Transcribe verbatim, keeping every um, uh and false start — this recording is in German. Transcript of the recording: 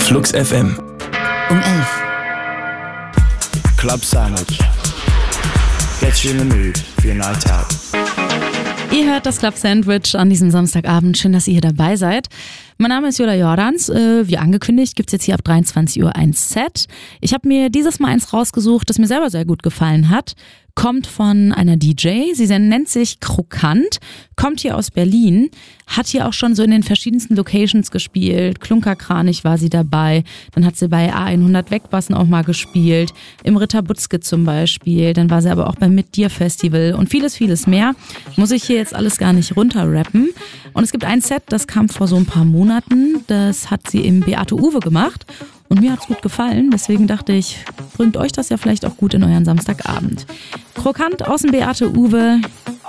Flux F M. Um elf. Club Sandwich. Get you in the mood for your night out. Ihr hört das Club Sandwich an diesem Samstagabend. Schön, dass ihr hier dabei seid. Mein Name ist Jola Jordans. Äh, wie angekündigt gibt es jetzt hier ab dreiundzwanzig Uhr ein Set. Ich habe mir dieses Mal eins rausgesucht, das mir selber sehr gut gefallen hat. Kommt von einer D J. Sie nennt sich Krokant, kommt hier aus Berlin, hat hier auch schon so in den verschiedensten Locations gespielt. Klunkerkranich war sie dabei. Dann hat sie bei A hundert Wegbassen auch mal gespielt. Im Ritter Butzke zum Beispiel. Dann war sie aber auch beim Mit Dir Festival und vieles, vieles mehr. Muss ich hier jetzt alles gar nicht runterrappen. Und es gibt ein Set, das kam vor so ein paar Monaten. Das hat sie im Beate Uwe gemacht. Und mir hat's gut gefallen, deswegen dachte ich, bringt euch das ja vielleicht auch gut in euren Samstagabend. Krokant aus dem Beate Uwe.